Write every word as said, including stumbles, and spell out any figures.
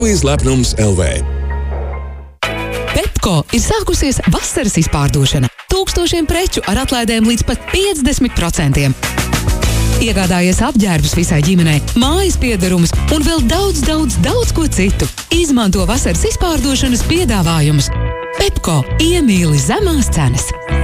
Līdz lepnums L V. Pepko ir sākusies vasaras izpārdošana. Tūkstošiem preču ar atlaidēm līdz pat piecdesmit procentiem. Iegādājies apģērbus visai ģimenei, mājas piederumus un vēl daudz, daudz, daudz ko citu. Izmanto vasaras izpārdošanas piedāvājumus. Pepko iemīli zemās cenas.